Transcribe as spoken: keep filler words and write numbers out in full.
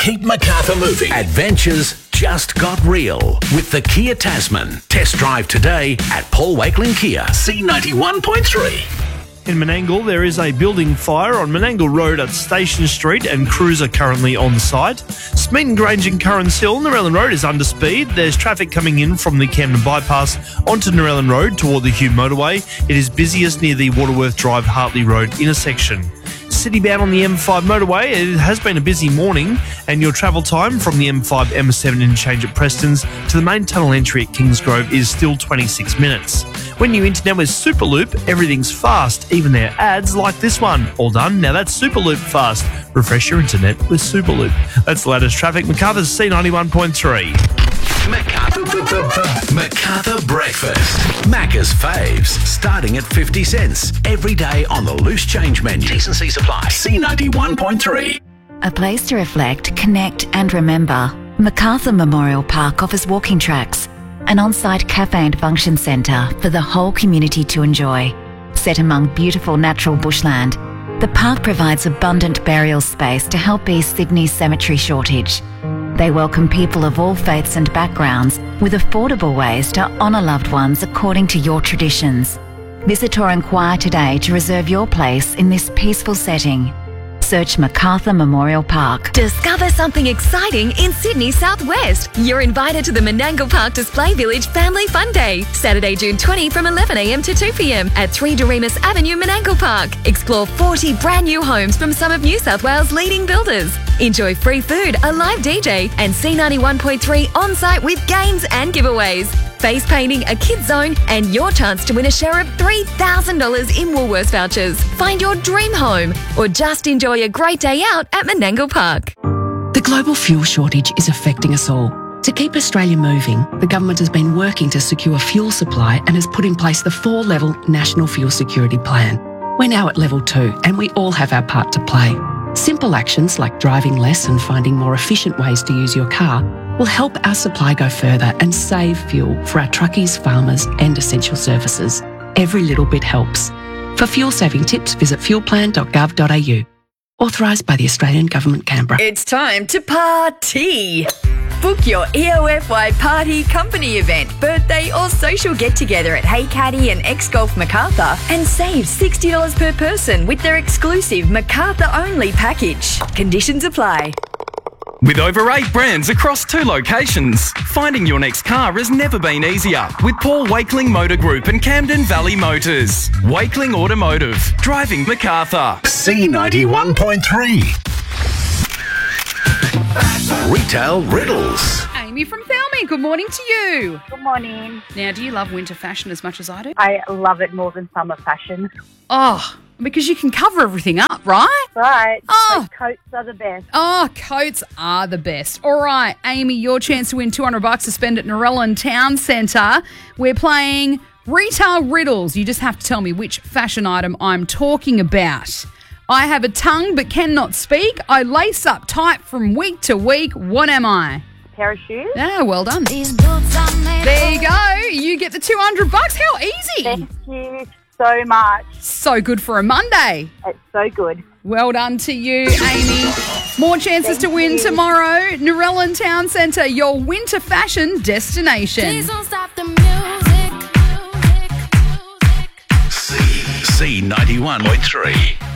keep Macarthur moving. Adventures just got real with the Kia Tasman. Test drive today at Paul Wakeling Kia. C ninety-one point three. In Menangle, there is a building fire on Menangle Road at Station Street and crews are currently on site. Smeaton Grange and Currans Hill, Narellan Road is under speed. There's traffic coming in from the Camden Bypass onto Narellan Road toward the Hume Motorway. It is busiest near the Waterworth Drive Hartley Road intersection. Citybound on the M five motorway, it has been a busy morning and your travel time from the M five M seven interchange at Preston's to the main tunnel entry at Kingsgrove is still twenty-six minutes. When you internet with Superloop, everything's fast, even their ads like this one. All done, now that's Superloop fast. Refresh your internet with Superloop. That's the latest traffic. Macarthur's C ninety-one point three. Macarthur, Macarthur Breakfast. Macca's faves, starting at fifty cents. Every day on the loose change menu. T's and C's apply. C ninety-one point three. A place to reflect, connect and remember. Macarthur Memorial Park offers walking tracks, an on-site cafe and function centre for the whole community to enjoy. Set among beautiful natural bushland, the park provides abundant burial space to help ease Sydney's cemetery shortage. They welcome people of all faiths and backgrounds with affordable ways to honour loved ones according to your traditions. Visit or inquire today to reserve your place in this peaceful setting. Search Macarthur Memorial Park. Discover something exciting in Sydney Southwest. You're invited to the Menangle Park Display Village Family Fun Day, Saturday, June twentieth from eleven a m to two p m at three Doremus Avenue, Menangle Park. Explore forty brand new homes from some of New South Wales' leading builders. Enjoy free food, a live D J, and C ninety-one point three on-site with games and giveaways. Face painting, a kids zone, and your chance to win a share of three thousand dollars in Woolworths vouchers. Find your dream home or just enjoy a great day out at Menangle Park. The global fuel shortage is affecting us all. To keep Australia moving, the government has been working to secure fuel supply and has put in place the four-level National Fuel Security Plan. We're now at level two and we all have our part to play. Simple actions like driving less and finding more efficient ways to use your car will help our supply go further and save fuel for our truckies, farmers and essential services. Every little bit helps. For fuel-saving tips, visit fuel plan dot gov dot a u. Authorised by the Australian Government, Canberra. It's time to party! Book your E O F Y party, company event, birthday or social get-together at Hey Caddy and X-Golf Macarthur and save sixty dollars per person with their exclusive Macarthur-only package. Conditions apply. With over eight brands across two locations, finding your next car has never been easier with Paul Wakeling Motor Group and Camden Valley Motors. Wakeling Automotive, driving Macarthur. C ninety-one point three. Retail Riddles. Amy from Thelmy, good morning to you. Good morning. Now, do you love winter fashion as much as I do? I love it more than summer fashion. Oh, because you can cover everything up, right? Right. Oh. Those coats are the best. Oh, coats are the best. All right, Amy, your chance to win two hundred bucks to spend at Narellan Town Centre. We're playing Retail Riddles. You just have to tell me which fashion item I'm talking about. I have a tongue but cannot speak. I lace up tight from week to week. What am I? Pair of shoes. Yeah, well done. There you go. You get the two hundred bucks. How easy. Thank you so much. So good for a Monday. It's so good. Well done to you, Amy. More chances Thank to win you. tomorrow. Narellan Town Centre, your winter fashion destination. Please don't stop the music. C ninety-one point three.